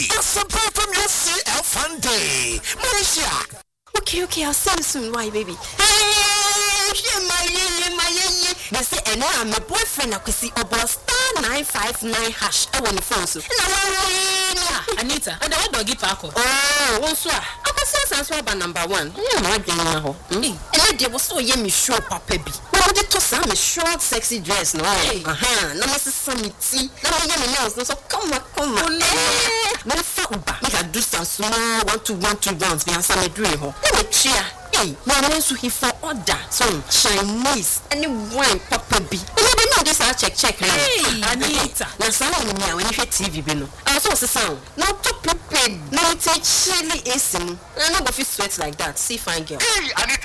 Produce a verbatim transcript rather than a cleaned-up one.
It's a from your C L Fun Day. Malaysia. Okay, okay, I'll see you soon. Why, baby? Hey, my yeah, my yeah. They say, and now my boyfriend, I could see about star nine five nine hash. I want the phone, so. Anita, and the doggy parko. Oh, one swear. I was so answer by number one. Yeah, my girl. And I did was so yummy, sure, Papa B. Now, did to some short, sexy dress, no? Uh huh. No, Missus Sammy T. Now, yummy nails, so come on, come on. No, Fauba. You can do some small one to one to ones behind some dream. Let me cheer. Hey, my name to him for order. So, Chinese, any wine, Papa B. You know this, I'll check, check. Hey, Anita. Now, some of me, when you hear T V, below. I was also sound. Now, to prepare. Now, take chili is in. I'm not going to sweat like that. See, fine girl. Hey, Anita.